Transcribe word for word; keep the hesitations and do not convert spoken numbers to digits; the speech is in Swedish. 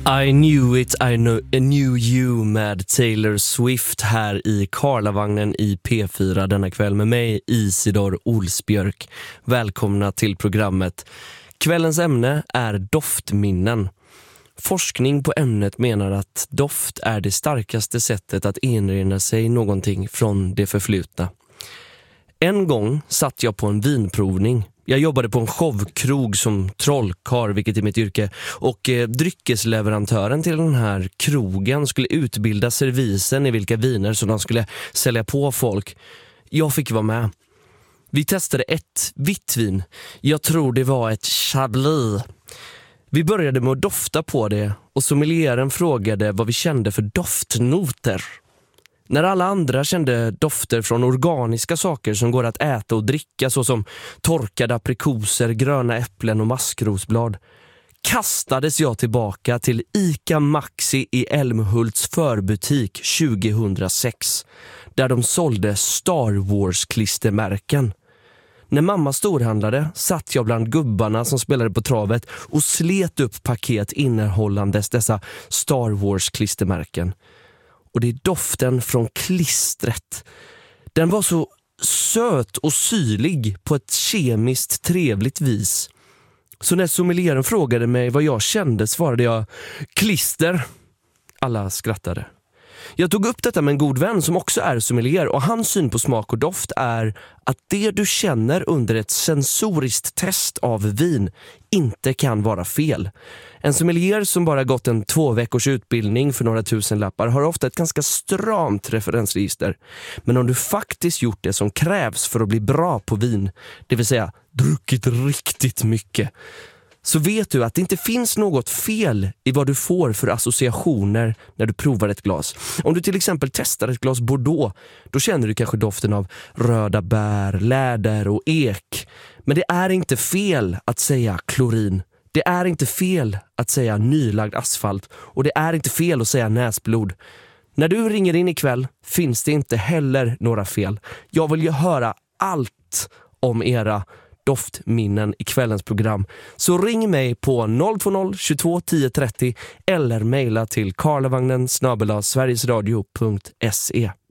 I knew it, I know, I knew you med Taylor Swift här i Karlavagnen i P fyra denna kväll med mig, Isidor Olsbjörk. Välkomna till programmet. Kvällens ämne är doftminnen. Forskning på ämnet menar att doft är det starkaste sättet att erinra sig någonting från det förflutna. En gång satt jag på en vinprovning. Jag jobbade på en showkrog som trollkarl, vilket är mitt yrke, och eh, dryckesleverantören till den här krogen skulle utbilda servisen i vilka viner som de skulle sälja på folk. Jag fick vara med. Vi testade ett vitt vin. Jag tror det var ett Chablis. Vi började med att dofta på det och sommelieren frågade vad vi kände för doftnoter. När alla andra kände dofter från organiska saker som går att äta och dricka, såsom torkade aprikoser, gröna äpplen och maskrosblad, kastades jag tillbaka till Ica Maxi i Älmhults förbutik tjugohundrasex, där de sålde Star Wars-klistermärken. När mamma storhandlade satt jag bland gubbarna som spelade på travet och slet upp paket innehållandes dessa Star Wars-klistermärken. Och det är doften från klistret. Den var så söt och syrlig på ett kemiskt trevligt vis. Så när sommelieren frågade mig vad jag kände svarade jag klister. Alla skrattade. Jag tog upp detta med en god vän som också är sommelier, och hans syn på smak och doft är att det du känner under ett sensoriskt test av vin inte kan vara fel. En sommelier som bara gått en två veckors utbildning för några tusen lappar har ofta ett ganska stramt referensregister. Men om du faktiskt gjort det som krävs för att bli bra på vin, det vill säga druckit riktigt mycket, så vet du att det inte finns något fel i vad du får för associationer när du provar ett glas. Om du till exempel testar ett glas Bordeaux, då känner du kanske doften av röda bär, läder och ek. Men det är inte fel att säga klorin. Det är inte fel att säga nylagd asfalt. Och det är inte fel att säga näsblod. När du ringer in ikväll finns det inte heller några fel. Jag vill ju höra allt om era doftminnen i kvällens program. Så ring mig på noll två noll tjugotvå tio trettio eller mejla till karlavagnen snabel-a sverigesradio punkt se.